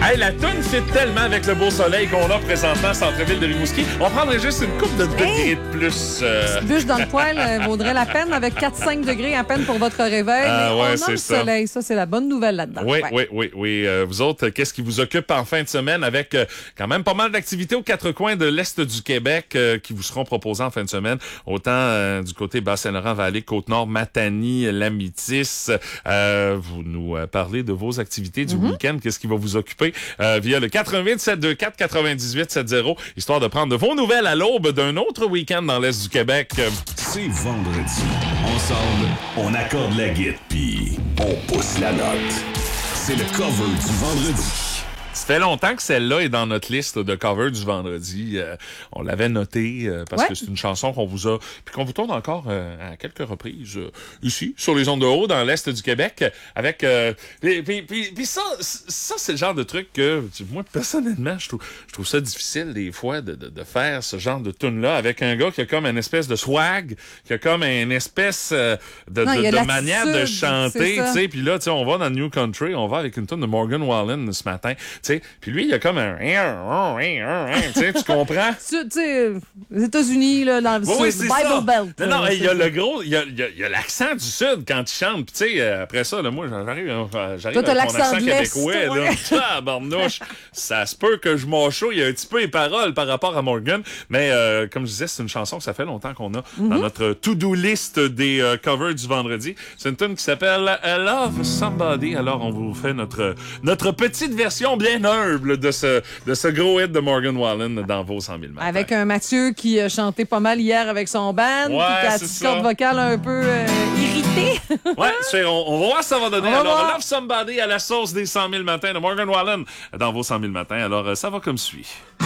Hey, la toune fit tellement avec le beau soleil qu'on a présentement au centre-ville de Rimouski. On prendrait juste une coupe de degrés de plus. Petite bûche dans le poêle vaudrait la peine avec 4-5 degrés à peine pour votre réveil. Ah, mais ouais, on a c'est le ça. soleil. Ça, c'est la bonne nouvelle là-dedans. Oui, Ouais. oui. Vous autres, qu'est-ce qui vous occupe en fin de semaine avec quand même pas mal d'activités aux quatre coins de l'Est du Québec qui vous seront proposées en fin de semaine, autant du côté Bas-Saint-Laurent, Vallée, Côte-Nord, Matanie, Lamitis. Vous nous parlez de vos activités du week-end. Qu'est-ce qui va vous occuper via le 88 724 98 70, histoire de prendre de vos nouvelles à l'aube d'un autre week-end dans l'Est du Québec. C'est vendredi. Ensemble, on accorde la guitare puis on pousse la note. C'est le cover du vendredi. Ça fait longtemps que celle-là est dans notre liste de cover du vendredi. On l'avait noté parce que c'est une chanson qu'on vous a... Puis qu'on vous tourne encore à quelques reprises ici, sur les ondes de haut, dans l'Est du Québec. Avec... Puis ça, c'est le genre de truc que... Moi, personnellement, je trouve ça difficile des fois de faire ce genre de tune-là avec un gars qui a comme une espèce de swag, qui a comme une espèce de manière de chanter. Puis là, on va dans le New Country, on va avec une tune de Morgan Wallen ce matin. Puis lui, il a comme un... tu comprends? Tu sais, les États-Unis, là, dans le sud, Bible ça. Belt. Non, il y a le gros... Il y a l'accent du sud quand il chante. Puis tu sais, après ça, là, moi, j'arrive Toi, avec t'as mon l'accent accent de l'Est, québécois. ouais. Là, barnouche. Ça se peut que je m'enchouille un petit peu les paroles par rapport à Morgan. Mais comme je disais, c'est une chanson que ça fait longtemps qu'on a dans notre to-do list des covers du vendredi. C'est une tune qui s'appelle Love Somebody. Alors, on vous fait notre petite version bien humble de ce gros hit de Morgan Wallen dans vos 100 000 matins. Avec un Mathieu qui a chanté pas mal hier avec son band. Ouais, Puis qui a la c'est petite ça. corde vocale un peu irritée. Ouais, on va voir ce que ça va donner. On va Alors, voir. Love Somebody à la sauce des 100 000 matins de Morgan Wallen dans vos 100 000 matins. Alors, ça va comme suit.